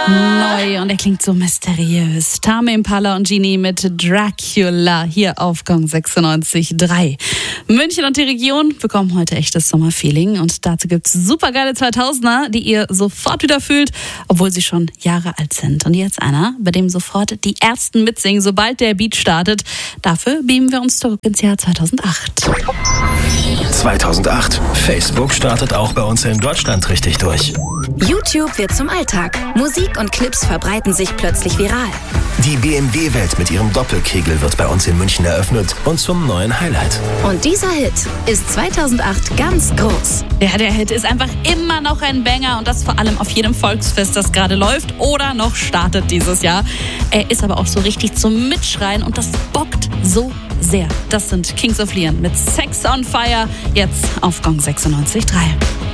Neu und er klingt so mysteriös. Tame Impala und Genie mit Dracula hier auf Gong 96.3. München und die Region bekommen heute echtes Sommerfeeling und dazu gibt's supergeile 2000er, die ihr sofort wieder fühlt, obwohl sie schon Jahre alt sind. Und jetzt einer, bei dem sofort die Ersten mitsingen, sobald der Beat startet. Dafür beamen wir uns zurück ins Jahr 2008. 2008. Facebook startet auch bei uns in Deutschland richtig durch. YouTube wird zum Alltag. Musik und Clips verbreiten sich plötzlich viral. Die BMW-Welt mit ihrem Doppelkegel wird bei uns in München eröffnet und zum neuen Highlight. Und dieser Hit ist 2008 ganz groß. Ja, der Hit ist einfach immer noch ein Banger und das vor allem auf jedem Volksfest, das gerade läuft oder noch startet dieses Jahr. Er ist aber auch so richtig zum Mitschreien und das bockt so sehr. Das sind Kings of Leon mit Sex on Fire, jetzt auf Gong 96.3.